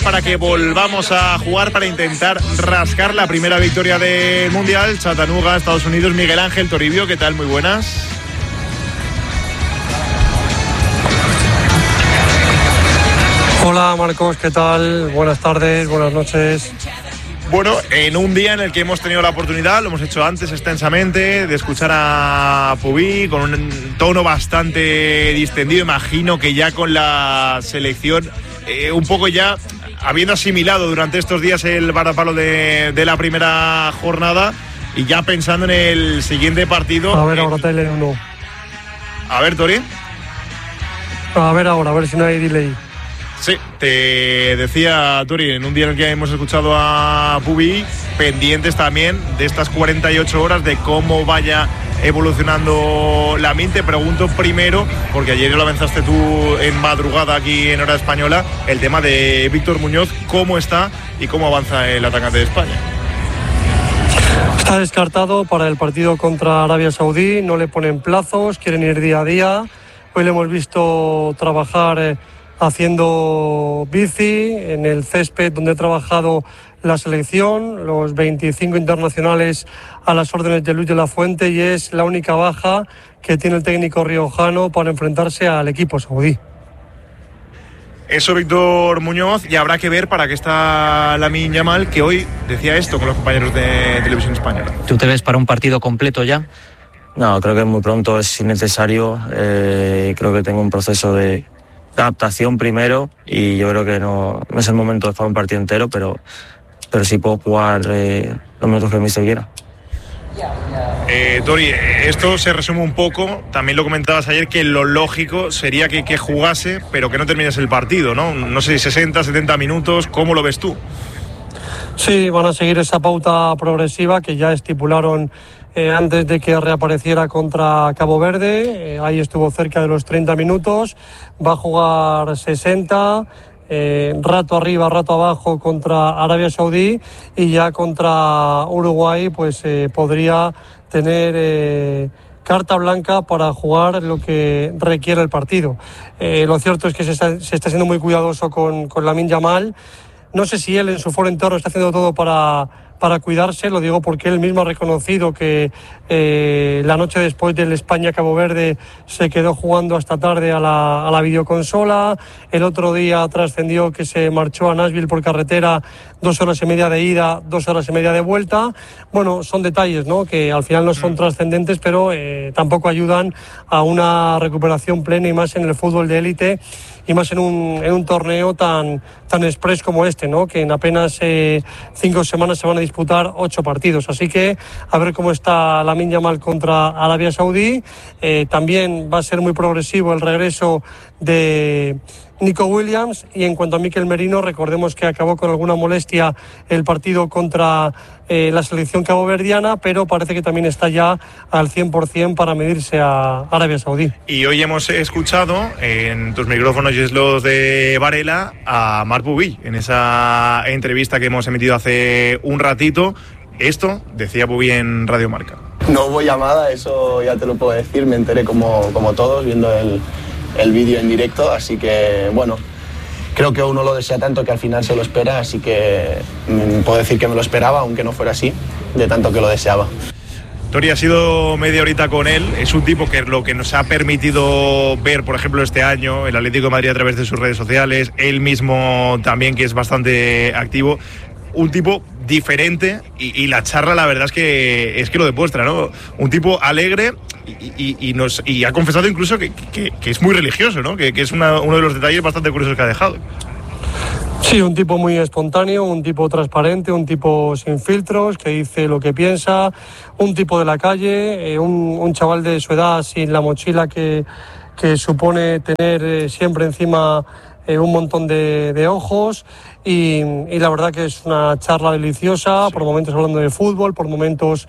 Para que volvamos a jugar, para intentar rascar la primera victoria del Mundial. Chattanooga, Estados Unidos. Miguel Ángel Toribio, ¿qué tal? Muy buenas. Hola Marcos, ¿qué tal? Buenas tardes, buenas noches. Bueno, en un día en el que hemos tenido la oportunidad, lo hemos hecho antes extensamente, de escuchar a Pubi con un tono bastante distendido. Imagino que ya con la selección, un poco ya habiendo asimilado durante estos días el varapalo de la primera jornada y ya pensando en el siguiente partido. A ver, ahora tele uno. A ver, Tori. A ver si no hay delay. Sí, te decía, Turi, en un día en el que hemos escuchado a Pubi, pendientes también de estas 48 horas, de cómo vaya evolucionando Lamine. Te pregunto primero, porque ayer lo avanzaste tú en madrugada aquí en hora española, el tema de Víctor Muñoz, cómo está y cómo avanza el atacante de España. Está descartado para el partido contra Arabia Saudí, no le ponen plazos, quieren ir día a día. Hoy le hemos visto trabajar haciendo bici en el césped donde ha trabajado la selección, los 25 internacionales a las órdenes de Luis de la Fuente, y es la única baja que tiene el técnico riojano para enfrentarse al equipo saudí. Eso, Víctor Muñoz, y habrá que ver para qué está Lamine Yamal, que hoy decía esto con los compañeros de Televisión Española. ¿Tú te ves para un partido completo ya? No, creo que es muy pronto, es innecesario. Creo que tengo un proceso de adaptación primero y yo creo que no es el momento de jugar un partido entero, pero sí puedo jugar los minutos que me quiera. Tori, esto se resume un poco, también lo comentabas ayer, que lo lógico sería que jugase, pero que no termines el partido, ¿no? No sé, 60, 70 minutos, ¿cómo lo ves tú? Sí, van a seguir esa pauta progresiva que ya estipularon antes de que reapareciera contra Cabo Verde. Ahí estuvo cerca de los 30 minutos, va a jugar 60, rato arriba, rato abajo contra Arabia Saudí, y ya contra Uruguay pues podría tener carta blanca para jugar lo que requiere el partido. Lo cierto es que se está siendo muy cuidadoso con Lamine Yamal. No sé si él en su foro interno está haciendo todo para cuidarse, lo digo porque él mismo ha reconocido que la noche después del España-Cabo Verde se quedó jugando hasta tarde a la videoconsola. El otro día trascendió que se marchó a Nashville por carretera 2 horas y media de ida, 2 horas y media de vuelta. Bueno, son detalles, ¿no?, que al final no son trascendentes, pero tampoco ayudan a una recuperación plena, y más en el fútbol de élite, y más en un torneo tan express como este, ¿no?, que en apenas 5 semanas se van a disputar 8 partidos. Así que a ver cómo está Lamine Yamal contra Arabia Saudí. También va a ser muy progresivo el regreso de Nico Williams, y en cuanto a Mikel Merino, recordemos que acabó con alguna molestia el partido contra la selección caboverdiana, pero parece que también está ya al 100% para medirse a Arabia Saudí. Y hoy hemos escuchado en tus micrófonos y es los de Varela a Marc Pubi en esa entrevista que hemos emitido hace un ratito. Esto decía Pubi en Radio Marca. No hubo llamada, eso ya te lo puedo decir, me enteré como todos viendo el vídeo en directo, así que bueno, creo que uno lo desea tanto que al final se lo espera, así que puedo decir que me lo esperaba, aunque no fuera así, de tanto que lo deseaba. Tori, ha sido media horita con él, es un tipo que lo que nos ha permitido ver, por ejemplo, este año, el Atlético de Madrid a través de sus redes sociales, él mismo también, que es bastante activo, un tipo diferente, y la charla la verdad es que lo demuestra, ¿no? Un tipo alegre y ha confesado incluso que es muy religioso, ¿no? Que es uno de los detalles bastante curiosos que ha dejado. Sí, un tipo muy espontáneo, un tipo transparente, un tipo sin filtros, que dice lo que piensa, un tipo de la calle, un chaval de su edad sin la mochila que supone tener siempre encima un montón de ojos, y la verdad que es una charla deliciosa, por momentos hablando de fútbol, por momentos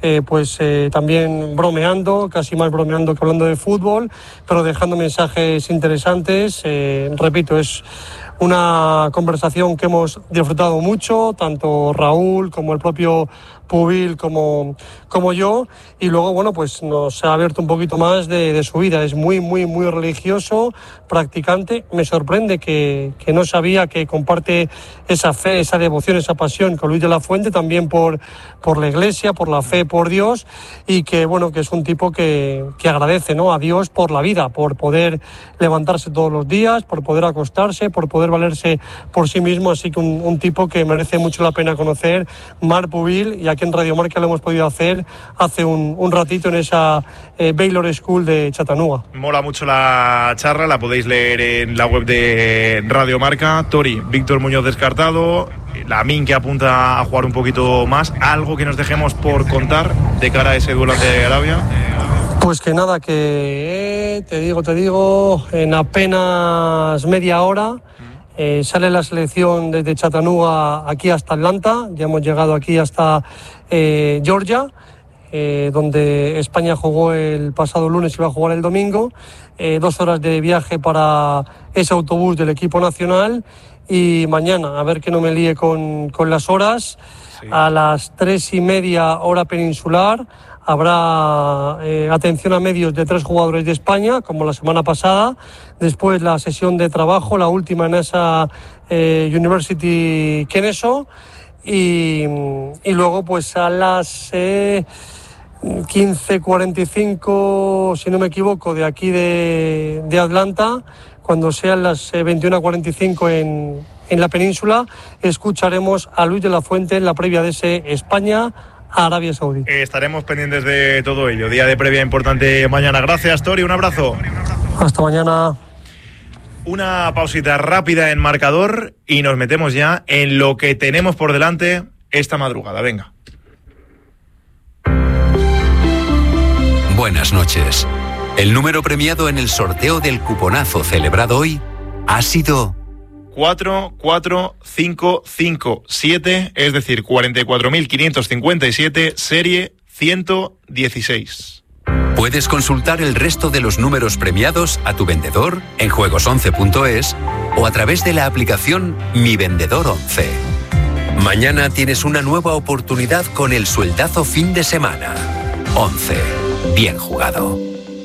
también bromeando, casi más bromeando que hablando de fútbol, pero dejando mensajes interesantes. Repito, es una conversación que hemos disfrutado mucho, tanto Raúl como el propio Pubil como yo, y luego, bueno, pues nos ha abierto un poquito más de su vida. Es muy, muy, muy religioso, practicante. Me sorprende que no sabía que comparte esa fe, esa devoción, esa pasión con Luis de la Fuente, también por la Iglesia, por la fe, por Dios, y que, bueno, que es un tipo que agradece, ¿no?, a Dios por la vida, por poder levantarse todos los días, por poder acostarse, por poder valerse por sí mismo. Así que un tipo que merece mucho la pena conocer, Marc Pubil, y aquí en Radio Marca lo hemos podido hacer hace un ratito en esa Baylor School de Chattanooga. Mola mucho la charla, la podéis leer en la web de Radio Marca. Tori, Víctor Muñoz descartado, Lamine que apunta a jugar un poquito más. ¿Algo que nos dejemos por contar de cara a ese duelo ante Arabia? Pues que nada, que te digo, en apenas media hora sale la selección desde Chattanooga aquí hasta Atlanta. Ya hemos llegado aquí hasta Georgia, donde España jugó el pasado lunes y va a jugar el domingo. 2 horas de viaje para ese autobús del equipo nacional, y mañana, a ver que no me líe con las horas, sí, a las 3:30 hora peninsular habrá atención a medios de 3 jugadores de España, como la semana pasada. Después la sesión de trabajo, la última en esa University Kennesaw, y luego pues a las 15:45, si no me equivoco, de aquí de Atlanta, cuando sean las 21:45 en la península, escucharemos a Luis de la Fuente en la previa de ese España a Arabia Saudí. Estaremos pendientes de todo ello. Día de previa importante mañana. Gracias, Tori, un abrazo. Hasta mañana. Una pausita rápida en marcador y nos metemos ya en lo que tenemos por delante esta madrugada. Venga. Buenas noches. El número premiado en el sorteo del cuponazo celebrado hoy ha sido 44557, es decir, 44.557, serie 116. Puedes consultar el resto de los números premiados a tu vendedor en juegos11.es o a través de la aplicación Mi Vendedor 11. Mañana tienes una nueva oportunidad con el sueldazo fin de semana. 11. Bien jugado.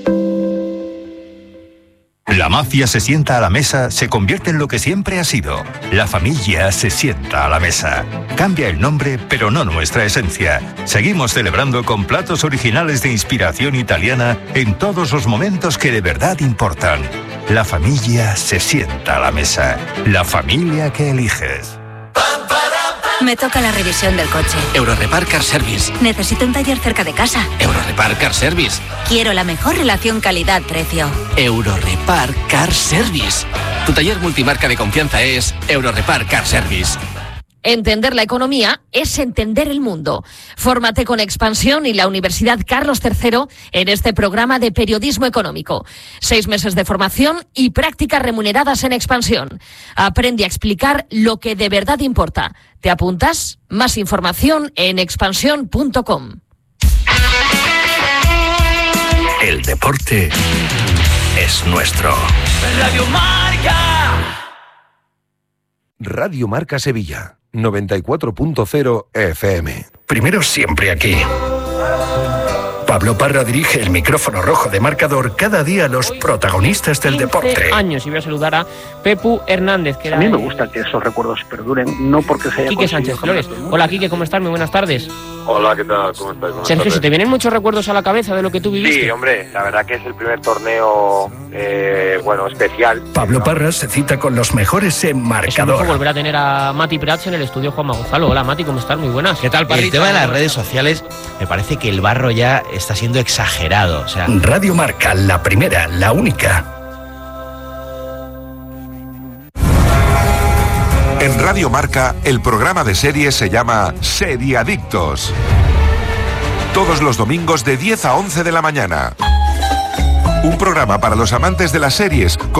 La mafia se sienta a la mesa, se convierte en lo que siempre ha sido. La familia se sienta a la mesa. Cambia el nombre, pero no nuestra esencia. Seguimos celebrando con platos originales de inspiración italiana en todos los momentos que de verdad importan. La familia se sienta a la mesa. La familia que eliges. Me toca la revisión del coche. Eurorepar Car Service. Necesito un taller cerca de casa. Eurorepar Car Service. Quiero la mejor relación calidad-precio. Eurorepar Car Service. Tu taller multimarca de confianza es Eurorepar Car Service. Entender la economía es entender el mundo. Fórmate con Expansión y la Universidad Carlos III en este programa de periodismo económico. 6 meses de formación y prácticas remuneradas en Expansión. Aprende a explicar lo que de verdad importa. ¿Te apuntas? Más información en expansión.com. El deporte es nuestro. Radio Marca. Radio Marca Sevilla. 94.0 FM. Primero siempre aquí. Pablo Parra dirige el micrófono rojo de marcador cada día a los protagonistas del deporte. Años, y voy a saludar a Pepu Hernández. Que a mí me gusta que esos recuerdos perduren, no porque se haya Quique Sánchez Flores. Hola, Quique, ¿cómo estás? Muy buenas tardes. Hola, ¿qué tal? ¿Cómo estás? Sergio, ¿se te vienen muchos recuerdos a la cabeza de lo que tú viviste? Sí, hombre, la verdad que es el primer torneo, especial. Pablo Parra se cita con los mejores en marcador. Es un volver a tener a Mati Prats en el estudio Juanma Gonzalo. Hola, Mati, ¿cómo estás? Muy buenas. ¿Qué tal, Parrita? El tema de las redes sociales, me parece que el barro ya está siendo exagerado. O sea... Radio Marca, la primera, la única. En Radio Marca, el programa de series se llama Seriadictos. Todos los domingos de 10 a 11 de la mañana. Un programa para los amantes de las series